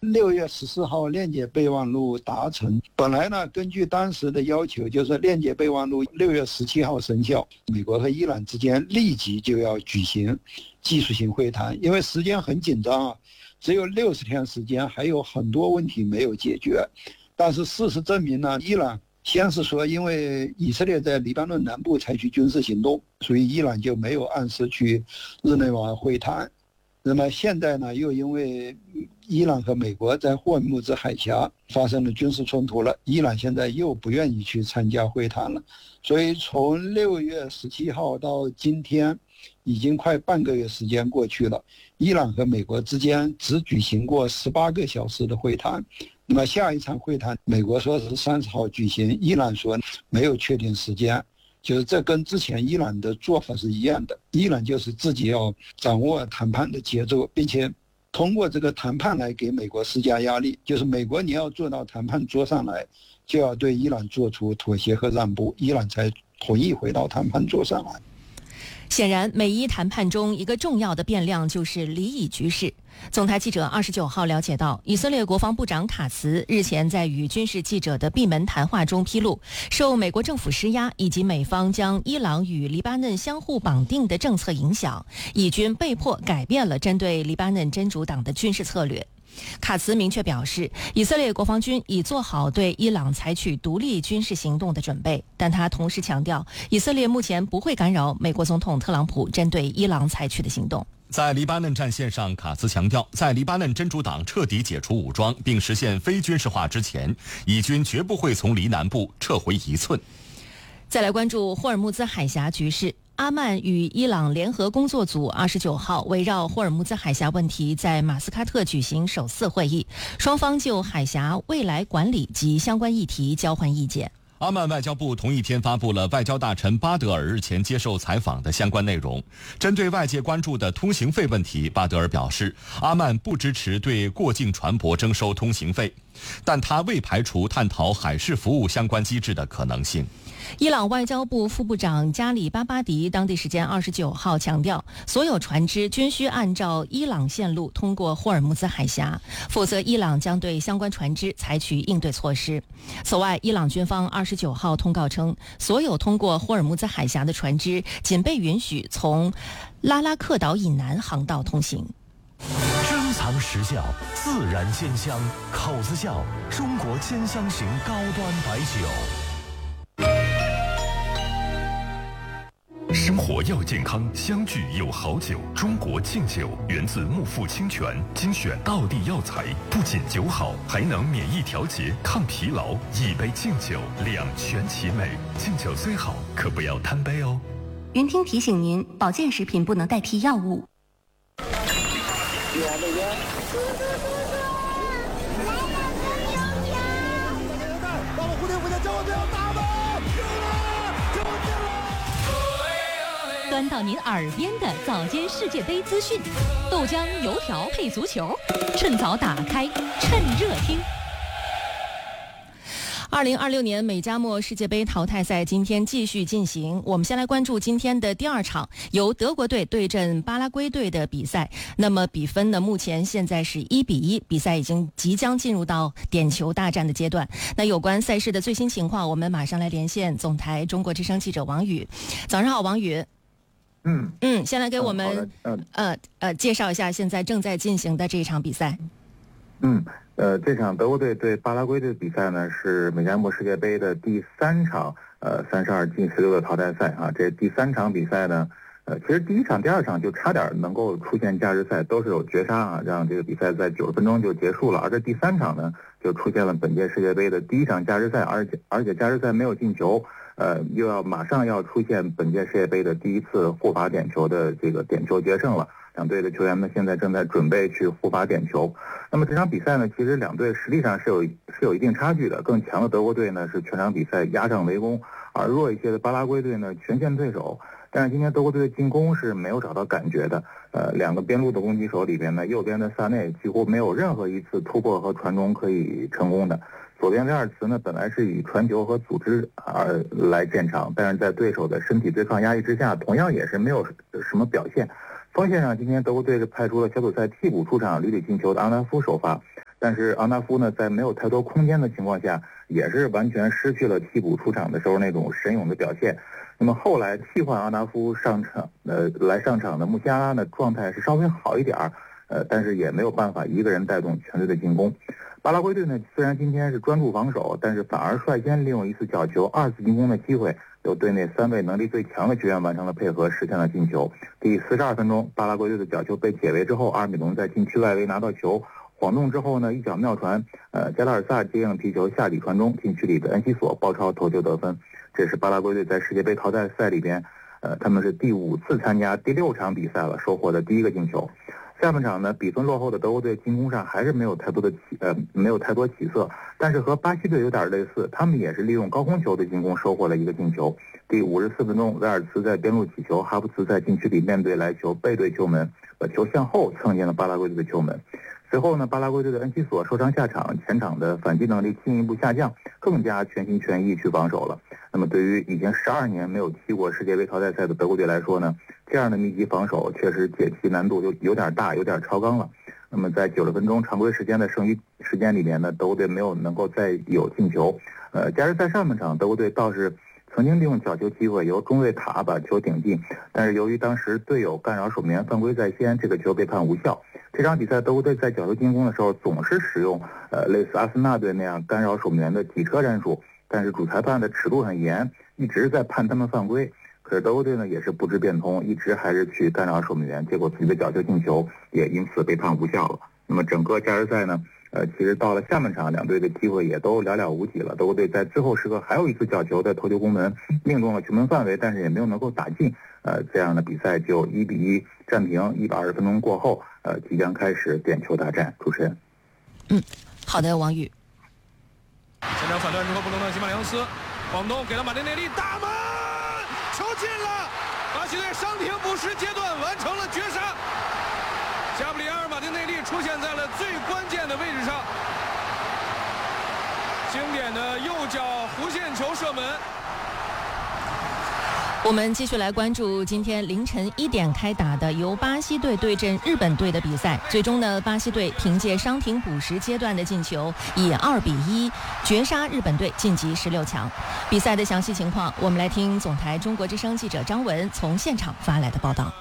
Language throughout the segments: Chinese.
6月14号链接备忘录达成。本来呢，根据当时的要求，就是链接备忘录6月17号生效，美国和伊朗之间立即就要举行技术性会谈，因为时间很紧张啊，只有60天时间，还有很多问题没有解决。但是事实证明呢，伊朗先是说，因为以色列在黎巴嫩南部采取军事行动，所以伊朗就没有按时去日内瓦会谈。那么现在呢，又因为伊朗和美国在霍尔木兹海峡发生了军事冲突了，伊朗现在又不愿意去参加会谈了。所以从6月17号到今天，已经快半个月时间过去了，伊朗和美国之间只举行过18个小时的会谈。那么下一场会谈，美国说是30号举行，伊朗说没有确定时间。就是这跟之前伊朗的做法是一样的，伊朗就是自己要掌握谈判的节奏，并且通过这个谈判来给美国施加压力，就是美国你要坐到谈判桌上来，就要对伊朗做出妥协和让步，伊朗才同意回到谈判桌上来。 显然，美伊谈判中一个重要的变量就是离以局势。总台记者29号了解到，以色列国防部长卡茨日前在与军事记者的闭门谈话中披露，受美国政府施压以及美方将伊朗与黎巴嫩相互绑定的政策影响，以军被迫改变了针对黎巴嫩真主党的军事策略。卡茨明确表示，以色列国防军已做好对伊朗采取独立军事行动的准备，但他同时强调，以色列目前不会干扰美国总统特朗普针对伊朗采取的行动。 在黎巴嫩战线上，卡茨强调，在黎巴嫩真主党彻底解除武装并实现非军事化之前，以军绝不会从黎南部撤回一寸。 再来关注霍尔木兹海峡局势。阿曼与伊朗联合工作组29号围绕霍尔木兹海峡问题在马斯喀特举行首次会议，双方就海峡未来管理及相关议题交换意见。 阿曼外交部同一天发布了外交大臣巴德尔日前接受采访的相关内容。针对外界关注的通行费问题，巴德尔表示，阿曼不支持对过境船舶征收通行费，但他未排除探讨海事服务相关机制的可能性。 伊朗外交部副部长加里巴巴迪当地时间29号强调，所有船只均需按照伊朗线路通过霍尔木兹海峡，否则伊朗将对相关船只采取应对措施。此外，伊朗军方29号通告称，所有通过霍尔木兹海峡的船只仅被允许从拉拉克岛以南航道通行。 珍藏时效，自然鲜香，口子窖中国兼香型高端白酒。生活要健康，相聚有好酒。中国敬酒源自木富清泉，精选道地药材，不仅酒好，还能免疫调节、抗疲劳。一杯敬酒，两全其美。敬酒虽好，可不要贪杯哦。 云听提醒您，保健食品不能代替药物。 端到您耳边的早间世界杯资讯，豆浆油条配足球，趁早打开，趁热听。 2026年美加墨世界杯淘汰赛今天继续进行，我们先来关注今天的第二场，由德国队对阵巴拉圭队的比赛。那么比分呢，目前现在是1-1，比赛即将进入到点球大战的阶段。那有关赛事的最新情况，我们马上来连线总台中国之声记者王宇。早上好，王宇。先来给我们介绍一下现在正在进行的这一场比赛。 这场德国队对巴拉圭队的比赛呢，是美加墨世界杯的第3场32进16的淘汰赛啊。这第3场比赛呢，其实第1场、第2场就差点能够出现加时赛，都是有绝杀啊，让这个比赛在90分钟就结束了。而这第3场呢，就出现了本届世界杯的第1场加时赛，而且加时赛没有进球。又马上要出现本届世界杯的第1次互罚点球的这个点球决胜了。两队的球员们现在正在准备去互罚点球。那么这场比赛呢，其实两队实力上是有一定差距的。更强的德国队呢是全场比赛压上围攻，而弱一些的巴拉圭队呢全线对手。但是今天德国队的进攻是没有找到感觉的。两个边路的攻击手里边呢，右边的萨内几乎没有任何一次突破和传中可以成功的。左边威尔茨呢，本来是以传球和组织来见长，但是在对手的身体对抗压力之下，同样也是没有什么表现。锋线上，今天德国队是派出了小组赛替补出场屡屡进球的阿南夫首发， 但是昂达夫呢，在没有太多空间的情况下，也是完全失去了替补出场的时候那种神勇的表现。那么后来替换昂达夫上场的穆西亚拉呢，状态是稍微好一点但是也没有办法一个人带动全队的进攻。巴拉圭队呢，虽然今天是专注防守，但是反而率先利用一次角球、2次进攻的机会，由队内3位能力最强的球员完成了配合，实现了进球。第42分钟，巴拉圭队的角球被解围之后，阿尔米隆在禁区外围拿到球，晃动之后呢，一脚妙传，加拉尔萨接应皮球下底传中，禁区里的恩西索包抄头球得分。这是巴拉圭队在世界杯淘汰赛里边，他们是第5次参加第6场比赛了，收获的第1个进球。下半场呢，比分落后的德国队进攻上还是没有太多起色，但是和巴西队有点类似，他们也是利用高空球的进攻收获了1个进球。第54分钟，威尔茨在边路起球，哈弗茨在禁区里面对来球背对球门，把球向后蹭进了巴拉圭队的球门。随后呢，巴拉圭队的恩西索受伤下场，前场的反击能力进一步下降，更加全心全意去防守了。那么对于已经12年没有踢过世界杯淘汰赛的德国队来说呢，这样的密集防守确实解题难度就有点大，有点超纲了。那么在90分钟常规时间的剩余时间里面呢，德国队没有能够再有进球。加时赛上半场，德国队倒是曾经利用角球机会由中卫塔把球顶进，但是由于当时队友干扰守门员犯规在先，这个球被判无效。这场比赛德国队在角球进攻的时候总是使用类似阿森纳队那样干扰守门员的挤车战术，但是主裁判的尺度很严，一直在判他们犯规。可是德国队呢也是不知变通，一直还是去干扰守门员，结果自己的角球进球也因此被判无效了。那么整个加时赛呢，其实到了下半场，两队的机会也都寥寥无几了。德国队在最后时刻还有一次角球的头球攻门，命中了球门范围，但是也没有能够打进。这样的比赛就1-1战平。120分钟过后，即将开始点球大战。主持人， 好的，王宇。 前场反断之后，布隆特西马良斯，广东给了马丁内利，大门，球进了！巴西队伤停补时阶段完成了绝杀。加布里埃尔·马丁内利出现在了最关键的位置上，经典的右脚弧线球射门。 我们继续来关注今天凌晨1点开打的由巴西队对阵日本队的比赛。最终呢，巴西队凭借伤停补时阶段的进球，以2-1绝杀日本队晋级16强。比赛的详细情况，我们来听总台中国之声记者张文从现场发来的报道。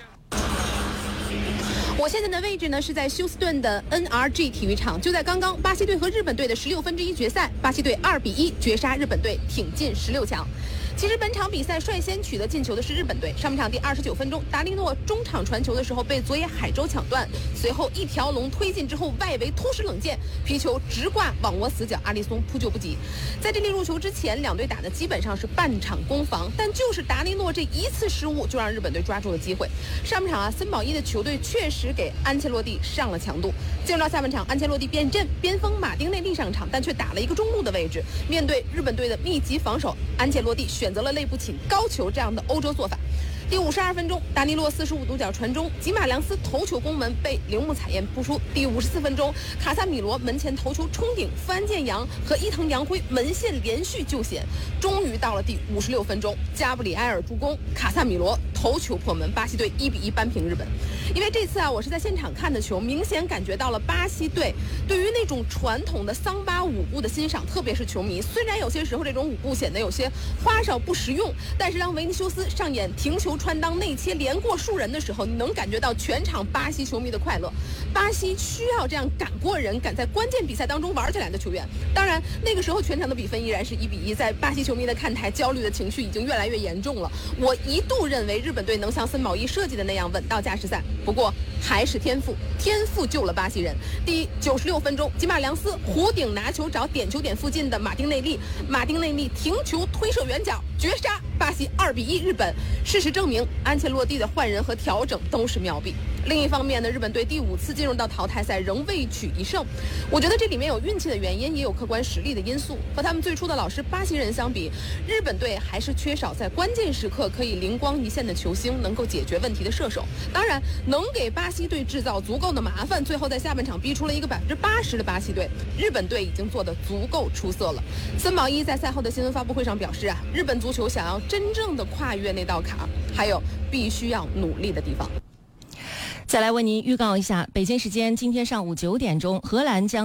我现在的位置呢是在休斯顿的 NRG 体育场，就在刚刚巴西队和日本队的16分之一决赛，巴西队2-1绝杀日本队，挺进16强。其实本场比赛率先取得进球的是日本队。上半场第29分钟，达利诺中场传球的时候被佐野海洲抢断，随后一条龙推进之后外围突施冷箭，皮球直挂网窝死角，阿里松扑救不及。在这粒入球之前，两队打的基本上是半场攻防，但就是达利诺这一次失误就让日本队抓住了机会。上半场森保一的球队确实给安切洛蒂上了强度。进入到下半场，安切洛蒂变阵，边锋马丁内利上场，但却打了一个中路的位置。面对日本队的密集防守，安切洛蒂选择了内部请高球这样的欧洲做法。第52分钟，达尼洛45度角传中，吉马良斯头球攻门被铃木彩彦扑出。第54分钟，卡萨米罗门前头球冲顶，范建阳和伊藤洋辉门线连续救险。终于到了第56分钟，加布里埃尔助攻，卡萨米罗头球破门，巴西队1-1扳平日本。因为这次我是在现场看的球，明显感觉到了巴西队对于那种传统的桑巴舞步的欣赏，特别是球迷。虽然有些时候这种舞步显得有些花哨不实用，但是当维尼修斯上演停球穿裆内切连过数人的时候，你能感觉到全场巴西球迷的快乐。巴西需要这样敢过人、敢在关键比赛当中玩起来的球员。当然那个时候全场的比分依然是1-1，在巴西球迷的看台，焦虑的情绪已经越来越严重了。我一度认为日本队能像森保一设计的那样稳到加时赛，不过还是天赋救了巴西人。第96分钟，吉马良斯弧顶拿球找点球点附近的马丁内利停球推射远角绝杀，巴西2-1日本。事实证明，安切洛蒂的换人和调整都是妙笔。另一方面呢，日本队第5次进入到淘汰赛仍未取一胜，我觉得这里面有运气的原因，也有客观实力的因素。和他们最初的老师巴西人相比，日本队还是缺少在关键时刻可以灵光一现的球星，能够解决问题的射手。当然，能给巴西队制造足够的麻烦，最后在下半场逼出了一个80%的巴西队。日本队已经做得足够出色了。森保一在赛后的新闻发布会上表示日本足球想要真正的跨越那道坎，还有必须要努力的地方。 再来为您预告一下，北京时间今天上午9点钟，荷兰将